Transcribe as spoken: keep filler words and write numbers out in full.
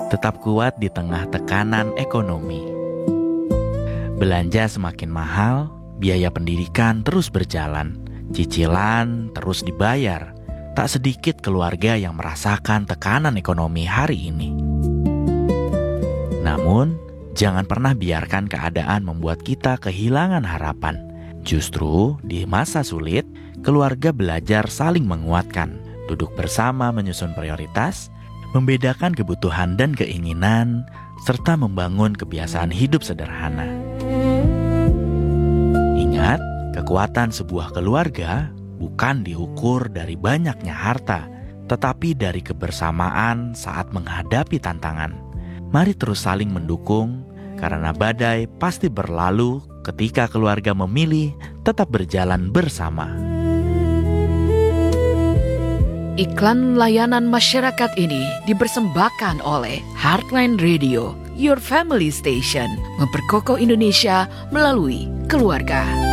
tetap kuat di tengah tekanan ekonomi. Belanja semakin mahal, biaya pendidikan terus berjalan, cicilan terus dibayar. Tak sedikit keluarga yang merasakan tekanan ekonomi hari ini. Namun, jangan pernah biarkan keadaan membuat kita kehilangan harapan. Justru di masa sulit, keluarga belajar saling menguatkan, duduk bersama menyusun prioritas, membedakan kebutuhan dan keinginan, serta membangun kebiasaan hidup sederhana. Ingat, kekuatan sebuah keluarga bukan diukur dari banyaknya harta, tetapi dari kebersamaan saat menghadapi tantangan. Mari terus saling mendukung, karena badai pasti berlalu ketika keluarga memilih tetap berjalan bersama. Iklan layanan masyarakat ini dipersembahkan oleh Heartline Radio, Your Family Station, memperkokoh Indonesia melalui keluarga.